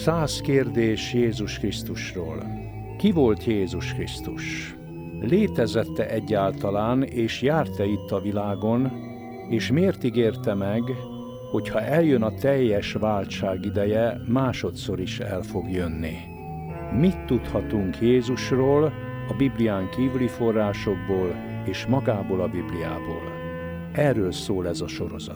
100 kérdés Jézus Krisztusról. Ki volt Jézus Krisztus? Létezette egyáltalán, és járt-e itt a világon, és miért ígérte meg, hogy ha eljön a teljes váltság ideje, másodszor is el fog jönni? Mit tudhatunk Jézusról a Biblián kívüli forrásokból és magából a Bibliából? Erről szól ez a sorozat.